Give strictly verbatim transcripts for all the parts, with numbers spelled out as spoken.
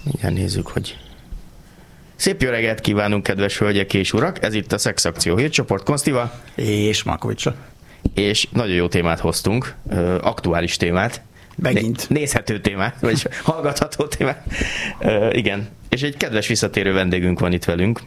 Igen, nézzük, hogy... Szép jó reggelt kívánunk, kedves hölgyek és urak! Ez itt a Szexakció hírcsoport Konsztival. És Markovicsal. És nagyon jó témát hoztunk, aktuális témát. Megint. Nézhető témát, vagy hallgatható témát. Igen. És egy kedves visszatérő vendégünk van itt velünk.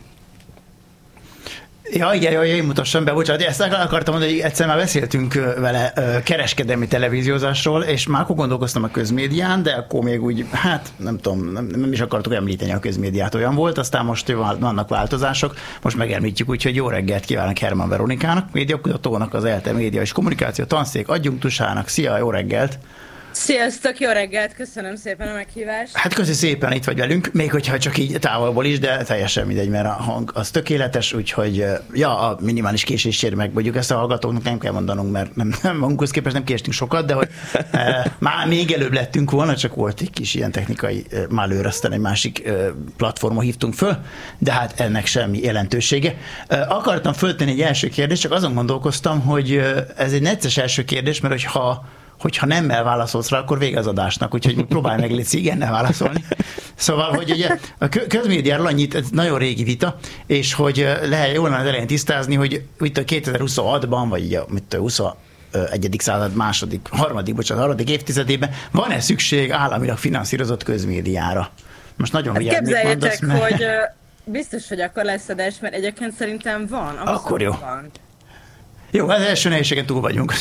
Ja, igen, jaj, én mutassam be, bocsánat, ezt akartam mondani, hogy egyszer már beszéltünk vele kereskedelmi televíziózásról, és már akkor gondolkoztam a közmédián, de akkor még úgy, hát nem tudom, nem, nem is akartuk említeni a közmédiát, olyan volt, aztán most vannak változások, most megemlítjük, úgyhogy jó reggelt kívánok Herman Veronikának, médiakutatónak, az ELTE Média és Kommunikáció Tanszék adjunktusának. Szia, jó reggelt! Sziasztok, jó reggelt, köszönöm szépen a meghívást. Hát köszi szépen, itt vagy velünk, még hogyha csak így távolból is, de teljesen mindegy, mert a hang az tökéletes, úgyhogy ja, a minimális késésért meg mondjuk ezt a hallgatóknak nem kell mondanunk, mert nem, nem magunkhoz képest nem késtünk sokat, de hogy e, már még előbb lettünk volna, csak volt egy kis ilyen technikai e, málőr, aztán egy másik e, platformon hívtunk föl, de hát ennek semmi jelentősége. E, akartam föltenni egy első kérdést, csak azon gondolkoztam, hogy ez egy necces első kérdés, mert hogyha hogyha nemmel válaszolsz rá, akkor vége az adásnak, úgyhogy próbálj meg légy igennel válaszolni. Szóval, hogy ugye a közmédiáról annyit, ez nagyon régi vita, és hogy lehet jól az elején tisztázni, hogy itt a kétezer-huszonhatban, vagy a huszonegyedik század második, harmadik, bocsánat, harmadik évtizedében van-e szükség államilag finanszírozott közmédiára? Most nagyon hát vigyázz, mit mondasz, mert... hogy biztos, hogy akkor lesz adás, mert egyébként szerintem van. Akkor jó. Van. Jó, az első nehézségen túl vagyunk.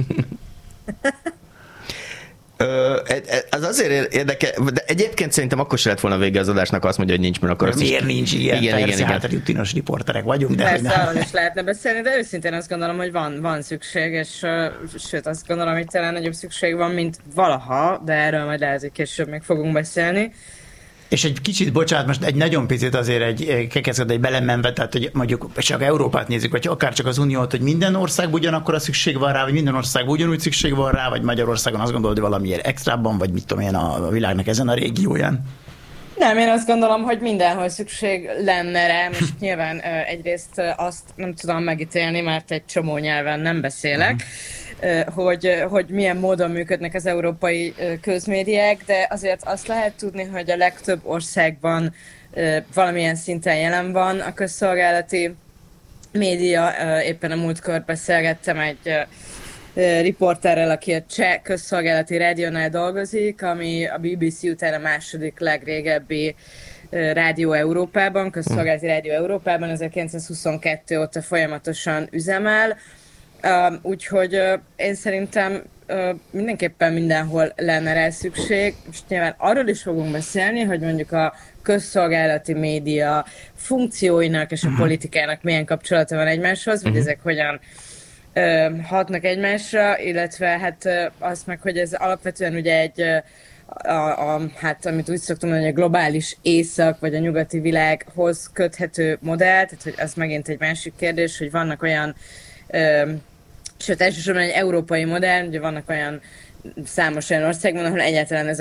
Ö, ez azért érdekel, de egyébként szerintem akkor se lett volna vége az adásnak, azt mondja, hogy nincs, mert akkor azt miért is... nincs ilyen? Igen, persze, igen, igen. Hát a rutinos riporterek vagyunk. De persze, arról is lehetne beszélni, de őszintén azt gondolom, hogy van, van szükség, és uh, sőt azt gondolom, hogy talán nagyobb szükség van, mint valaha, de erről majd lehet, hogy később még fogunk beszélni. És egy kicsit, bocsánat, most egy nagyon picit azért egy kekezed egy belemenve, tehát hogy mondjuk csak Európát nézzük, vagy akár csak az Uniót, hogy minden országban ugyanakkor a szükség van rá, vagy minden országban ugyanúgy szükség van rá, vagy Magyarországon azt gondolod, hogy valamiért extrában, vagy mit tudom én a világnak ezen a régióján? Nem, én azt gondolom, hogy mindenhol szükség lenne rá. Most nyilván egyrészt azt nem tudom megítélni, mert egy csomó nyelven nem beszélek, uh-huh. hogy, hogy milyen módon működnek az európai közmédiák, de azért azt lehet tudni, hogy a legtöbb országban valamilyen szinten jelen van a közszolgálati média. Éppen a múltkor beszélgettem egy riporterrel, aki a cseh közszolgálati rádiónál dolgozik, ami a bé bé cé után a második legrégebbi rádió Európában, közszolgálati rádió Európában, ezerkilencszázhuszonkettő óta folyamatosan üzemel. Úgyhogy én szerintem mindenképpen mindenhol lenne rá szükség. Most nyilván arról is fogunk beszélni, hogy mondjuk a közszolgálati média funkcióinak és a politikának milyen kapcsolata van egymáshoz, vagy ezek hogyan hatnak egymásra, illetve hát azt meg, hogy ez alapvetően ugye egy, a, a, hát amit úgy szoktam mondani, hogy a globális észak vagy a nyugati világhoz köthető modell, tehát hogy az megint egy másik kérdés, hogy vannak olyan, ö, sőt elsősorban egy európai modell, ugye vannak olyan számos olyan országban, ahol egyáltalán ez a